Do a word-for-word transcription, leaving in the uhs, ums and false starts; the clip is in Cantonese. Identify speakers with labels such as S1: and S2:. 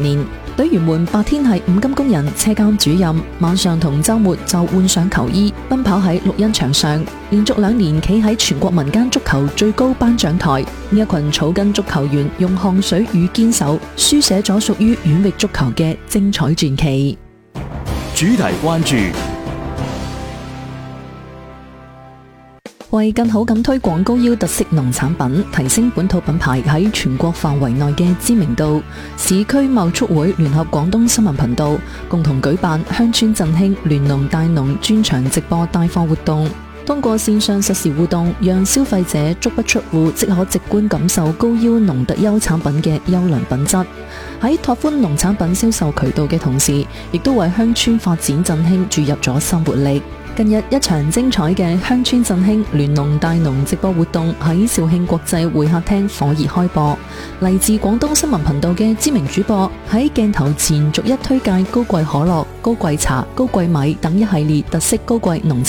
S1: 年。隊員們白天係五金工人、車間主任，晚上同週末就換上球衣，奔跑喺綠茵場上，連續兩年企喺全國民間足球最高頒獎台。呢一群草根足球員用汗水與堅守，書寫咗屬於縣域足球嘅精彩傳奇。
S2: 主題關注。
S1: 為更好咁推廣高腰特色農產品，提升本土品牌喺全國範圍內嘅知名度，市區貿促會聯合廣東新聞頻道共同舉辦鄉村振興聯農帶農專場直播帶貨活動，通過線上實時互動，讓消費者足不出戶即可直觀感受高腰農特優產品嘅優良品質。喺拓寬農產品銷售渠道嘅同時，亦都為鄉村發展振興注入咗新活力。近日一場精彩嘅鄉村振興聯農帶農直播活動喺肇慶國際會客廳火熱開播，嚟自廣東新聞頻道嘅知名主播喺鏡頭前逐一推介高貴可樂、高貴茶、高貴米等一系列特色高貴農產